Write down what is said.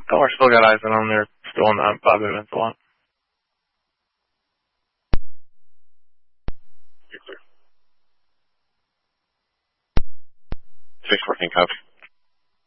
Color still got eyes on them. They're still on the Bobby events a lot. You're clear. 6 working copy.